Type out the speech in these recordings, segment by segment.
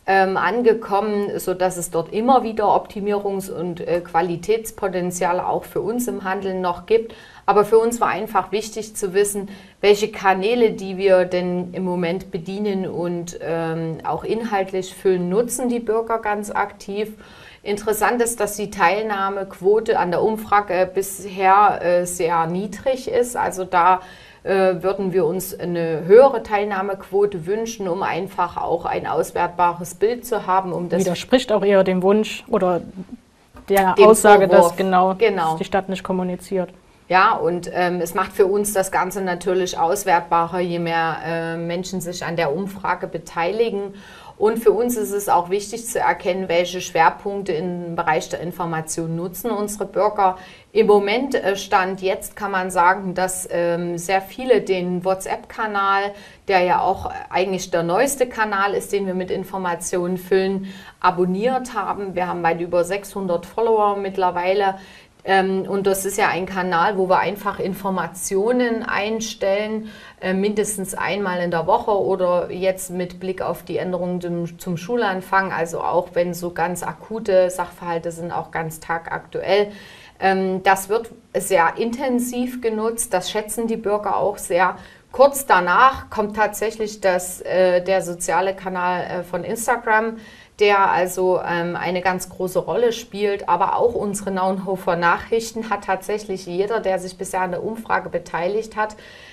angekommen, sodass es dort immer wieder Optimierungs- und Qualitätspotenzial auch für uns im Handeln noch gibt. Aber für uns war einfach wichtig zu wissen, welche Kanäle, die wir denn im Moment bedienen und auch inhaltlich füllen, nutzen die Bürger ganz aktiv. Interessant ist, dass die Teilnahmequote an der Umfrage bisher sehr niedrig ist. Also da würden wir uns eine höhere Teilnahmequote wünschen, um einfach auch ein auswertbares Bild zu haben. Widerspricht auch eher dem Wunsch oder der Aussage, dass die Stadt nicht kommuniziert. Ja, und es macht für uns das Ganze natürlich auswertbarer, je mehr Menschen sich an der Umfrage beteiligen. Und für uns ist es auch wichtig zu erkennen, welche Schwerpunkte im Bereich der Information nutzen unsere Bürger. Im Moment, Stand jetzt, kann man sagen, dass sehr viele den WhatsApp-Kanal, der ja auch eigentlich der neueste Kanal ist, den wir mit Informationen füllen, abonniert haben. Wir haben weit über 600 Follower mittlerweile. Und das ist ja ein Kanal, wo wir einfach Informationen einstellen, mindestens einmal in der Woche oder jetzt mit Blick auf die Änderungen zum Schulanfang, also auch wenn so ganz akute Sachverhalte sind, auch ganz tagaktuell. Das wird sehr intensiv genutzt, das schätzen die Bürger auch sehr. Kurz danach kommt tatsächlich der soziale Kanal von Instagram, der also eine ganz große Rolle spielt, aber auch unsere Naunhofer Nachrichten hat tatsächlich jeder, der sich bisher an der Umfrage beteiligt hat,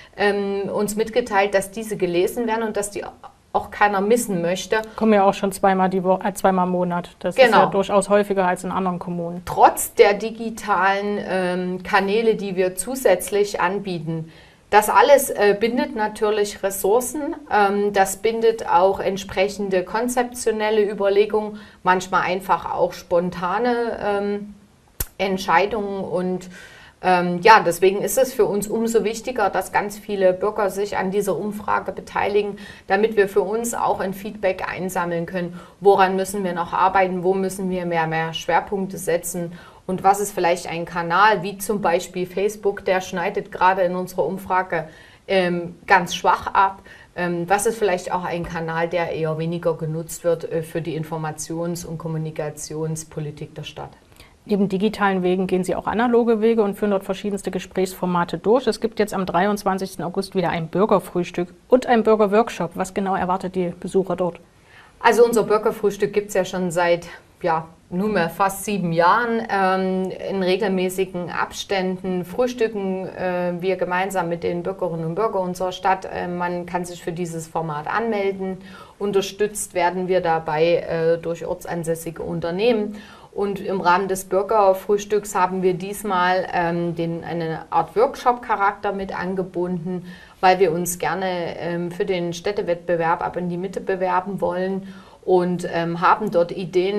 uns mitgeteilt, dass diese gelesen werden und dass die auch keiner missen möchte. Kommen ja auch schon zweimal im Monat. Das ist ja durchaus häufiger als in anderen Kommunen. Trotz der digitalen Kanäle, die wir zusätzlich anbieten, das alles bindet natürlich Ressourcen, das bindet auch entsprechende konzeptionelle Überlegungen, manchmal einfach auch spontane Entscheidungen und ja, deswegen ist es für uns umso wichtiger, dass ganz viele Bürger sich an dieser Umfrage beteiligen, damit wir für uns auch ein Feedback einsammeln können. Woran müssen wir noch arbeiten, wo müssen wir mehr Schwerpunkte setzen? Und was ist vielleicht ein Kanal, wie zum Beispiel Facebook, der schneidet gerade in unserer Umfrage ganz schwach ab. Was ist vielleicht auch ein Kanal, der eher weniger genutzt wird für die Informations- und Kommunikationspolitik der Stadt? Neben digitalen Wegen gehen Sie auch analoge Wege und führen dort verschiedenste Gesprächsformate durch. Es gibt jetzt am 23. August wieder ein Bürgerfrühstück und ein Bürgerworkshop. Was genau erwartet die Besucher dort? Also unser Bürgerfrühstück gibt es ja schon seit nunmehr fast 7 Jahren in regelmäßigen Abständen. Frühstücken wir gemeinsam mit den Bürgerinnen und Bürgern unserer Stadt. Man kann sich für dieses Format anmelden. Unterstützt werden wir dabei durch ortsansässige Unternehmen. Und im Rahmen des Bürgerfrühstücks haben wir diesmal eine Art Workshop-Charakter mit angebunden, weil wir uns gerne für den Städtewettbewerb Ab in die Mitte bewerben wollen und haben dort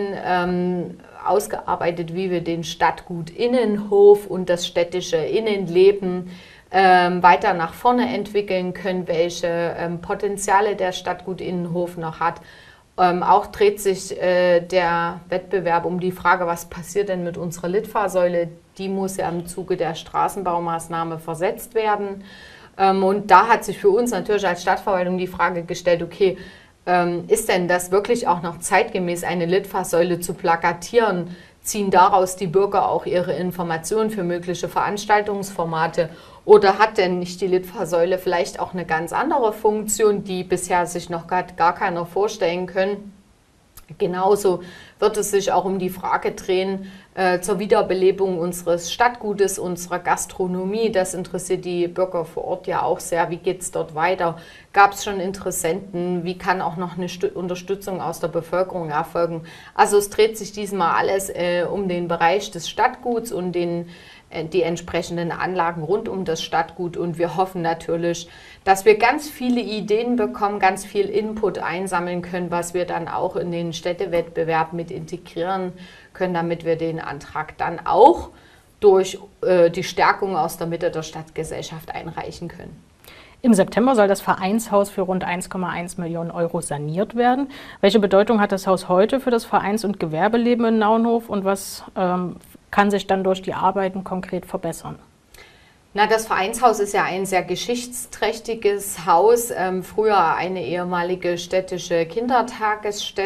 Ideen ausgearbeitet, wie wir den Stadtgut Innenhof und das städtische Innenleben weiter nach vorne entwickeln können, welche Potenziale der Stadtgut Innenhof noch hat. Auch dreht sich der Wettbewerb um die Frage, was passiert denn mit unserer Litfaßsäule? Die muss ja im Zuge der Straßenbaumaßnahme versetzt werden. Und da hat sich für uns natürlich als Stadtverwaltung die Frage gestellt, okay, ist denn das wirklich auch noch zeitgemäß, eine Litfaßsäule zu plakatieren? Ziehen daraus die Bürger auch ihre Informationen für mögliche Veranstaltungsformate? Oder hat denn nicht die Litfaßsäule vielleicht auch eine ganz andere Funktion, die bisher sich noch gar keiner vorstellen können? Genauso wird es sich auch um die Frage drehen zur Wiederbelebung unseres Stadtgutes, unserer Gastronomie. Das interessiert die Bürger vor Ort ja auch sehr. Wie geht es dort weiter? Gab es schon Interessenten? Wie kann auch noch eine Unterstützung aus der Bevölkerung erfolgen? Also es dreht sich diesmal alles um den Bereich des Stadtguts und die entsprechenden Anlagen rund um das Stadtgut. Und wir hoffen natürlich, dass wir ganz viele Ideen bekommen, ganz viel Input einsammeln können, was wir dann auch in den Städtewettbewerb mit integrieren können, damit wir den Antrag dann auch durch die Stärkung aus der Mitte der Stadtgesellschaft einreichen können. Im September soll das Vereinshaus für rund 1,1 Millionen Euro saniert werden. Welche Bedeutung hat das Haus heute für das Vereins- und Gewerbeleben in Naunhof und was kann sich dann durch die Arbeiten konkret verbessern? Na, das Vereinshaus ist ja ein sehr geschichtsträchtiges Haus, früher eine ehemalige städtische Kindertagesstätte.